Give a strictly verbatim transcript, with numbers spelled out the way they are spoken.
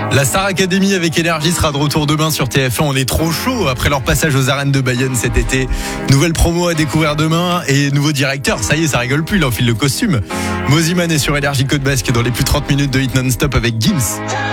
La Star Academy avec Énergie sera de retour demain sur T F un. On est trop chaud après leur passage aux arènes de Bayonne cet été. Nouvelle promo à découvrir demain et nouveau directeur. Ça y est, ça rigole plus, il enfile le costume. Moziman est sur Énergie Côte Basque dans les plus trente minutes de hit non-stop avec Gims.